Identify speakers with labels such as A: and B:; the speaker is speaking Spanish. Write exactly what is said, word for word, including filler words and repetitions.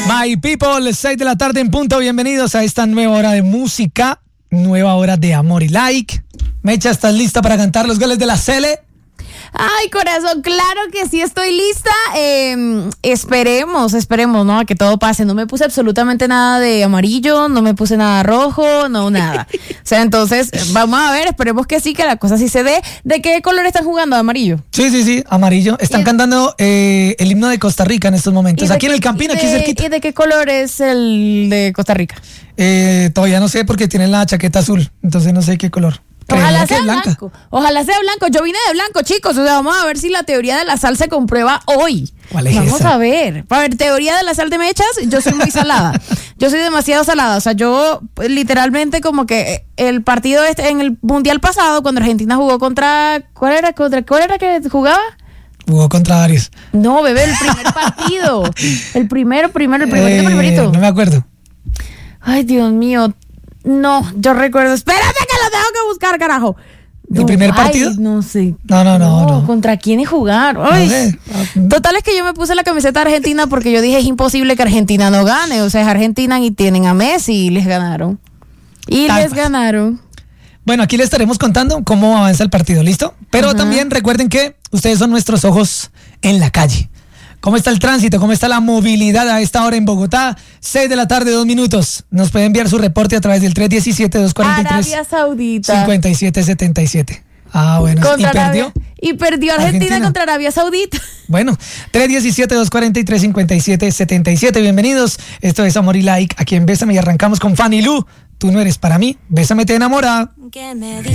A: My people, seis de la tarde en punto. Bienvenidos a esta nueva hora de música, nueva hora de amor y like. Mecha, ¿estás lista para cantar los goles de la Cele?
B: Ay, corazón, claro que sí estoy lista. Eh, esperemos, esperemos, ¿no? A que todo pase. No me puse absolutamente nada de amarillo, no me puse nada rojo, no, nada. O sea, entonces, vamos a ver, esperemos que sí, que la cosa sí se dé. ¿De qué color están jugando? ¿De amarillo?
A: Sí, sí, sí, amarillo. Están
B: ¿Y
A: cantando eh, el himno de Costa Rica en estos momentos. Aquí
B: qué,
A: en el Campín, aquí
B: de,
A: cerquita.
B: ¿Y de qué color es el de Costa Rica?
A: Eh, todavía no sé porque tienen la chaqueta azul, entonces no sé qué color.
B: Ojalá sea blanco. Ojalá sea blanco. Yo vine de blanco, chicos. O sea, vamos a ver si la teoría de la sal se comprueba hoy.
A: ¿Cuál es
B: Vamos
A: esa?
B: a ver. A ver, teoría de la sal de mechas. Yo soy muy salada. Yo soy demasiado salada. O sea, yo pues, literalmente como que el partido este en el mundial pasado, cuando Argentina jugó contra, ¿cuál era? Contra, ¿cuál era que jugaba?
A: Jugó contra varios.
B: No, bebé, el primer partido. El primero, primero, el primerito,
A: Eh,
B: primerito.
A: No me acuerdo.
B: Ay, Dios mío. No, yo recuerdo. Espérate que lo tengo que buscar, carajo.
A: ¿El primer
B: Ay,
A: partido?
B: no sé.
A: No, no, no, no.
B: ¿Contra quiénes jugar? Ay.
A: No sé.
B: Total es que yo me puse la camiseta de Argentina porque yo dije es imposible que Argentina no gane. O sea, es Argentina y tienen a Messi y les ganaron. Y
A: Tal
B: les
A: cual.
B: ganaron.
A: Bueno, aquí les estaremos contando cómo avanza el partido, ¿listo? Pero
B: Ajá.
A: también recuerden que ustedes son nuestros ojos en la calle. ¿Cómo está el tránsito? ¿Cómo está la movilidad a esta hora en Bogotá? seis de la tarde, dos minutos. Nos puede enviar su reporte a través del tres uno siete, dos cuatro tres,
B: Arabia Saudita.
A: cinco siete siete siete. Ah, bueno.
B: Contra
A: ¿Y perdió?
B: Arabia- Y perdió Argentina,
A: Argentina.
B: contra Arabia Saudita.
A: Bueno, tres uno siete, dos cuatro tres, cinco siete siete siete. Bienvenidos. Esto es Amor y Like aquí en Bésame y arrancamos con Fanny Lu. Tú no eres para mí. Bésame, te enamora.